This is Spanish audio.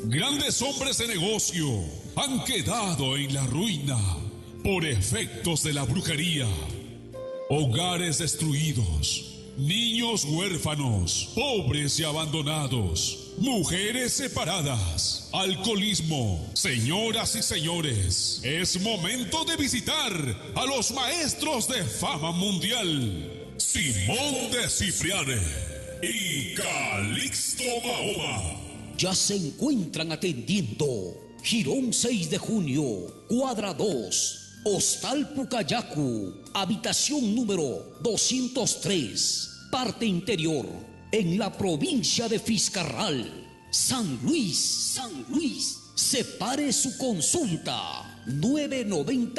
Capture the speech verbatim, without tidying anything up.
Grandes hombres de negocio han quedado en la ruina por efectos de la brujería. Hogares destruidos, niños huérfanos, pobres y abandonados, mujeres separadas, alcoholismo. Señoras y señores, es momento de visitar a los maestros de fama mundial, Simón de Cipriane y Calixto Mahoma. Ya se encuentran atendiendo Girón seis de junio, cuadra dos, Hostal Pucayacu, habitación número doscientos tres, parte interior, en la provincia de Fiscarral, San Luis, San Luis. Separe su consulta nueve noventa